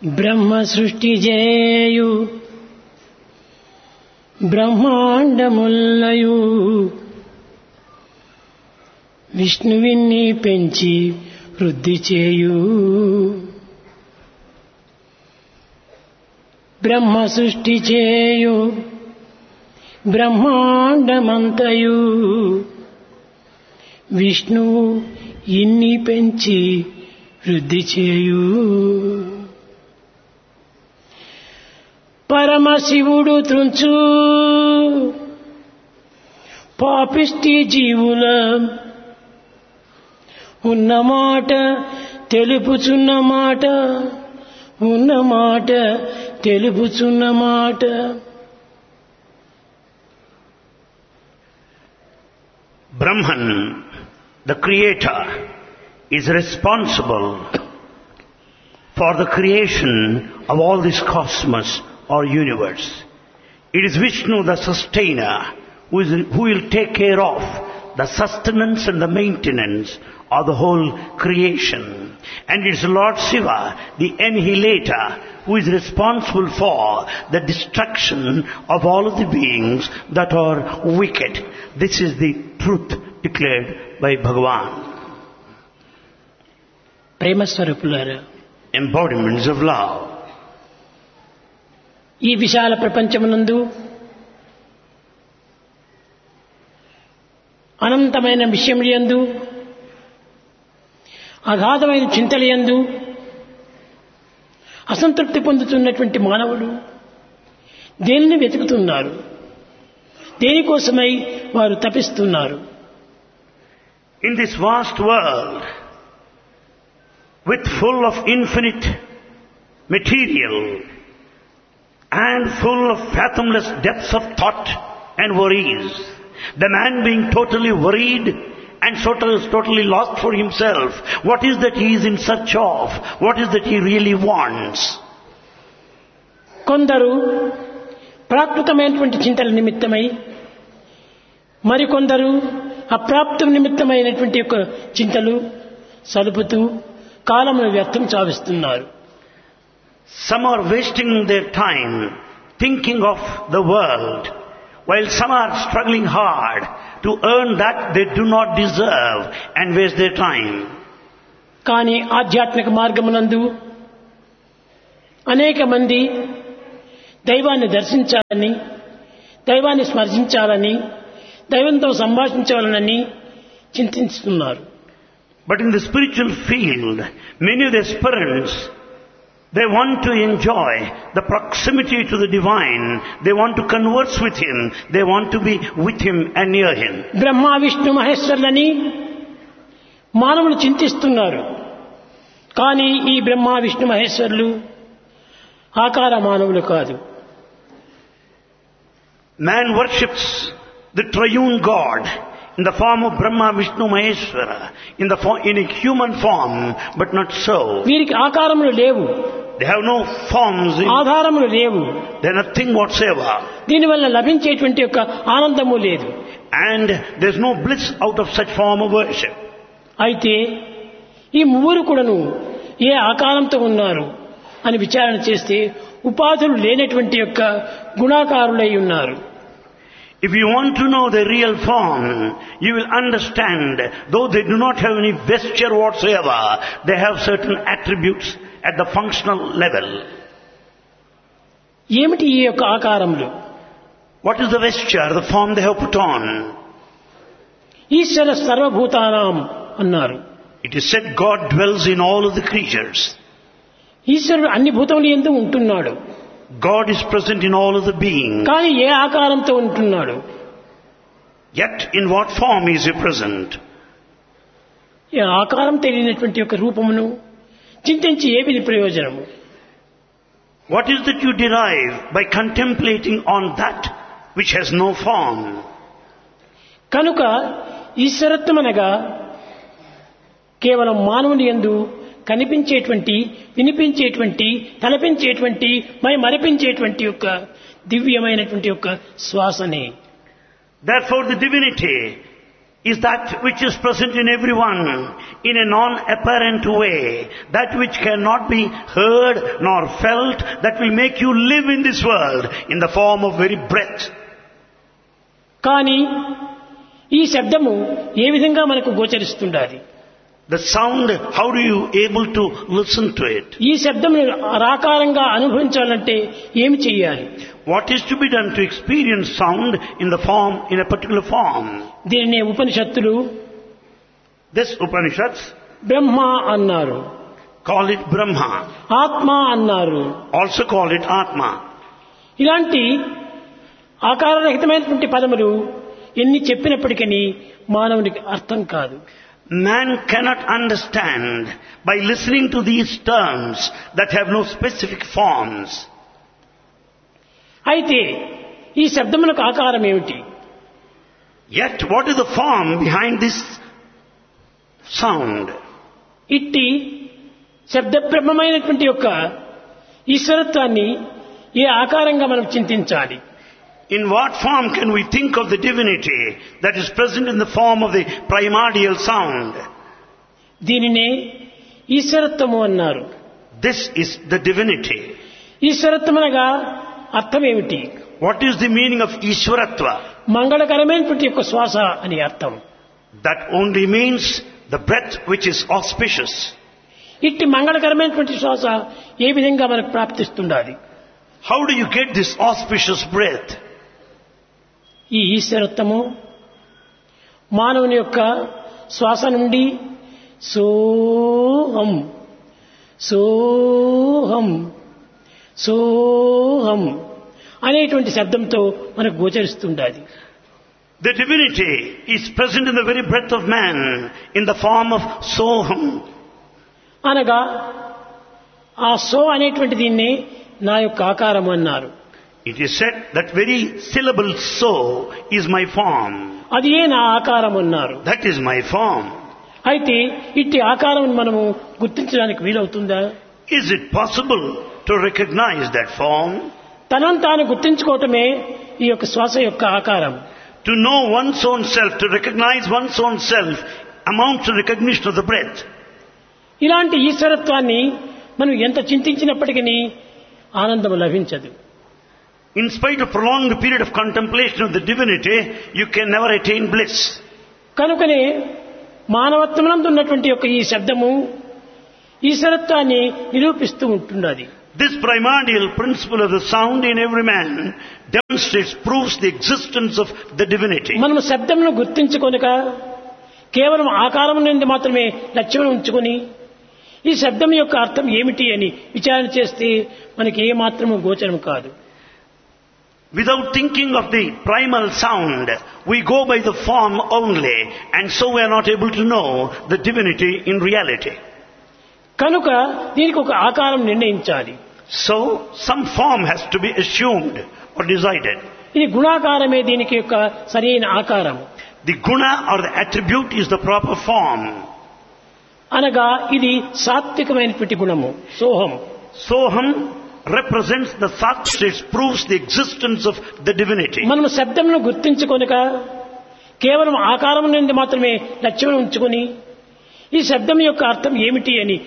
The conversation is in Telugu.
బ్రహ్మ సృష్టి చేయు బ్రహ్మాండముల్లయు విష్ణువిని పెంచి వృద్ధి చేయు. బ్రహ్మ సృష్టి చేయు బ్రహ్మాండమంతయు విష్ణువు ఇన్ని పెంచి వృద్ధి చేయు. పరమశివుడు త్రుంచు పాపిష్టి జీవుల ఉన్నమాట తెలుపుచున్నమాట, ఉన్నమాట తెలుపుచున్నమాట. Brahman, the creator, is responsible for the creation of all this cosmos or universe. It is Vishnu, the sustainer, who will take care of the sustenance and the maintenance of the whole creation. And it is Lord Shiva, the annihilator, who is responsible for the destruction of all of the beings that are wicked. This is the truth declared by Bhagavan. ప్రేమ స్వరూపులారా, Embodiments of love. ఈ విశాల ప్రపంచమునందు అనంతమైన విషయములందు అగాధమైన చింతలయందు అసంతృప్తి పొందుతున్నటువంటి మానవులు దేనిని వెతుకుతున్నారు? దేనికోసమై వారు తపిస్తున్నారు? In this vast world, with full of infinite material and full of fathomless depths of thought and worries, the man being totally worried and totally lost for himself, what is that he is in search of? What is that he really wants? కొందరు ప్రాకృతమైనటువంటి చింతల నిమిత్తమై, మరికొందరు అప్రాప్త నిమిత్తమైనటువంటి యొక్క చింతలు సలుపుతూ కాలమును వ్యర్థం చావిస్తున్నారు. Some are wasting their time thinking of the world, while some are struggling hard to earn that they do not deserve and waste their time. కానీ ఆధ్యాత్మిక మార్గమునందు అనేక మంది దైవాన్ని దర్శించాలని, దైవాన్ని స్మరించాలని, దైవంతో సంభాషించాలని చింతిస్తున్నారు. But in the spiritual field, many of the aspirants, they want to enjoy the proximity to the divine. They want to converse with him. They want to be with him and near him. Brahma Vishnu మహేశ్వరులని మానవులు చింతిస్తున్నారు. కానీ ఈ బ్రహ్మ విష్ణు మహేశ్వరులు ఆకార మానవులు కాదు. Man worships the triune God in the form of Brahma, Vishnu, Maheshwara, in a human form, but not so. వీరికి ఆకారములు లేవు, They have no forms, ఆధారములు లేవు, they are nothing whatsoever. దీనివల్ల లభించేటువంటి యొక్క ఆనందము లేదు. And there is no bliss out of such form of worship. అయితే ఈ ముగ్గురు కూడాను ఏ ఆకారంతో ఉన్నారు అని విచారణ చేస్తే ఉపాధులు లేనటువంటి యొక్క గుణాకారులై ఉన్నారు. If you want to know the real form, you will understand, though they do not have any vesture whatsoever, they have certain attributes at the functional level. ఏమిటి ఈ యొక్క ఆకారములు? What is the vesture, the form they have put on? ఈశ్వర సర్వభూతానాం అన్నారు. It is said God dwells in all of the creatures. ఈశ్వరుడు అన్ని భూతములు యందు ఉంటున్నాడు. God is present in all of the beings. కానీ ఏ ఆకారంతో ఉంటున్నాడు? Yet in what form is he present? ఈ ఆకారం తెలియనటువంటి యొక్క రూపమును చింతించి ఏమిటి ప్రయోజనము? What is that you derive by contemplating on that which has no form? కనుక ఈశ్వరత్వం అనగా కేవలం మానవుని యందు కనిపించేటువంటి, వినిపించేటువంటి, తలపించేటువంటి, మరిపించేటువంటి యొక్క దివ్యమైనటువంటి యొక్క శ్వాసనే. Therefore the divinity is that which is present in everyone in a non-apparent way, that which cannot be heard nor felt, that will make you live in this world in the form of very breath. కానీ ఈ శబ్దము ఏ విధంగా మనకు గోచరిస్తుండాలి? The sound, how do you able to listen to it? ఈ శబ్దమును ఆకారంగా అనుభవించాలంటే ఏమి చేయాలి? What is to be done to experience sound in the form, in a particular form? దీనినే ఉపనిషత్తులు This Upanishads బ్రహ్మ అన్నారు, call it Brahma, ఆత్మ అన్నారు. also call it Atma. ఇలాంటి ఆకారరహితమైనటువంటి పదములు ఎన్ని చెప్పినప్పటికీ మానవునికి అర్థం కాదు. Man cannot understand by listening to these terms that have no specific forms. అయితే ఈ శబ్దములకు ఆకారం ఏమిటి? Yet what is the form behind this sound? ఇట్టి శబ్ద బ్రహ్మమైనటువంటి యొక్క ఈశ్వరత్వాన్ని ఏ ఆకారంగా మనం చింతించాలి? In what form can we think of the divinity that is present in the form of the primordial sound? దీనినే ఈశ్వరత్వము అన్నారు. This is the divinity. ఈశ్వరత్వం అనగా అర్థం ఏమిటి? What is the meaning of Ishwaratva? మంగళకరమైనటువంటి యొక్క శ్వాస అని అర్థం. That only means the breath which is auspicious. ఇట్టి మంగళకరమైనటువంటి శ్వాస ఏ విధంగా మనకు ప్రాప్తిస్తుండాలి? How do you get this auspicious breath? ఈ ఈశ్వరత్వము మానవుని యొక్క శ్వాస నుండి సోహం సోహం సోహం అనేటువంటి శబ్దంతో మనకు గోచరిస్తుండాలి. The divinity is present in the very breath of man in the form of Soham. అనగా ఆ సో అనేటువంటి దీన్ని నా యొక్క ఆకారం అన్నారు. It is said that very syllable so is my form. అది ఏ నా ఆకారం అన్నారు. That is my form. అయితే ఇట్టి ఆకారం మనము గుర్తించడానికి వీలవుతుందా? Is it possible to recognize that form? తనను తాను గుర్తించుకోవటమే ఈ యొక్క శ్వాస యొక్క ఆకారం. To know one's own self, to recognize one's own self amounts to recognition of the breath. ఇలాంటి ఈశ్వరత్వాన్ని మనం ఎంత చింతించినప్పటికీ ఆనందం లభించదు. In spite of prolonged period of contemplation of the divinity, you can never attain bliss. కనుకనే మానవత్వమునందు ఉన్నటువంటి యొక్క ఈ శబ్దము ఈశ్వరత్వాన్ని నిరూపిస్తూ ఉంటున్నది. This primordial principle of the sound in every man demonstrates, proves the existence of the divinity. మనం శబ్దమును గుర్తించుకొనక కేవలం ఆకారం నుండి మాత్రమే లక్ష్యం ఉంచుకొని ఈ శబ్దం యొక్క అర్థం ఏమిటి అని విచారణ చేస్తే మనకి ఏ మాత్రము గోచరం కాదు. Without thinking of the primal sound, we go by the form only, and so we are not able to know the divinity in reality. కనుక దీనికి ఒక ఆకారం నిర్ణయించాలి. So, some form has to be assumed or decided. ఇది గుణాకారమే దీనికి యొక్క సరైన ఆకారం. The guna or the attribute is the proper form. అనగా ఇది సాత్వికమైనటువంటి గుణము సోహం. Soham represents the Sat states, proves the existence of the divinity. మనం శబ్దమును గుర్తించుకొనక కేవలం ఆకారం నుండి మాత్రమే లక్ష్యం ఉంచుకొని ఈ శబ్దం యొక్క అర్థం ఏమిటి అని